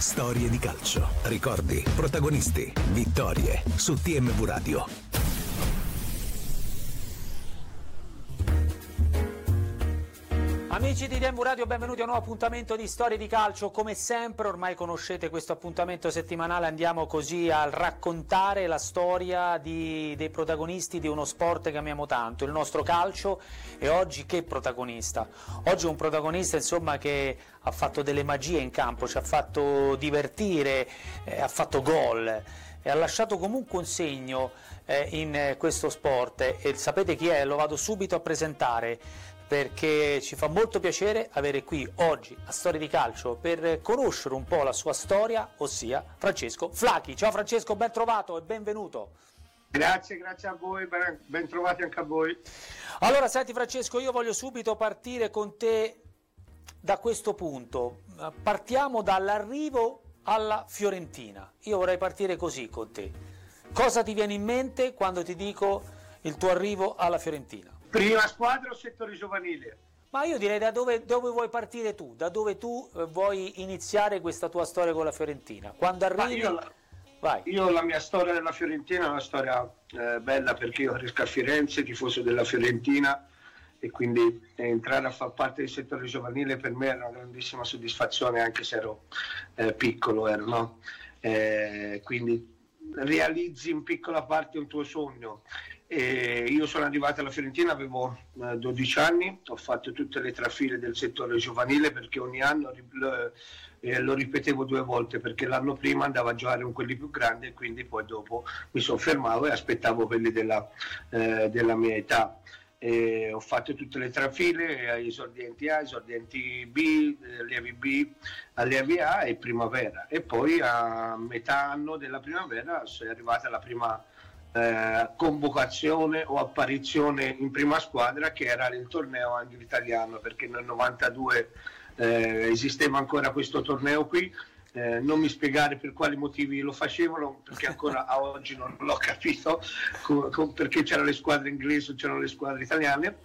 Storie di calcio, ricordi, protagonisti, vittorie su TMV Radio. Amici di TMV Radio, benvenuti a un nuovo appuntamento di Storie di Calcio. Come sempre, ormai conoscete questo appuntamento settimanale, andiamo così a raccontare la storia dei protagonisti di uno sport che amiamo tanto, il nostro calcio. E oggi che protagonista? Oggi un protagonista, insomma, che ha fatto delle magie in campo, ci ha fatto divertire, ha fatto gol e ha lasciato comunque un segno in questo sport. E sapete chi è? Lo vado subito a presentare, perché ci fa molto piacere avere qui oggi a Storie di Calcio per conoscere un po' la sua storia, ossia Francesco Flacchi. Ciao Francesco, ben trovato e benvenuto. Grazie a voi, ben trovati anche a voi. Allora, senti Francesco, io voglio subito partire con te da questo punto. Partiamo dall'arrivo alla Fiorentina. Io vorrei partire così con te. Cosa ti viene in mente quando ti dico il tuo arrivo alla Fiorentina? Prima squadra o settore giovanile? Ma io direi da dove vuoi partire tu, da dove tu vuoi iniziare questa tua storia con la Fiorentina. Quando arrivi... Vai. Io la mia storia della Fiorentina è una storia bella, perché io cresco a Firenze, tifoso della Fiorentina, e quindi entrare a far parte del settore giovanile per me era una grandissima soddisfazione, anche se ero piccolo, no? Quindi realizzi in piccola parte un tuo sogno. Io sono arrivato alla Fiorentina, avevo 12 anni, ho fatto tutte le trafile del settore giovanile, perché ogni anno lo ripetevo 2 volte, perché l'anno prima andavo a giocare con quelli più grandi e quindi poi dopo mi soffermavo e aspettavo quelli della mia età. Ho fatto tutte le trafile, esordienti A, esordienti B, allievi B, allievi A e primavera, e poi a metà anno della primavera è arrivata la prima convocazione o apparizione in prima squadra, che era il torneo anglo-italiano, perché nel 92 esisteva ancora questo torneo qui. Non mi spiegare per quali motivi lo facevano, perché ancora a oggi non l'ho capito, perché c'erano le squadre inglesi o c'erano le squadre italiane.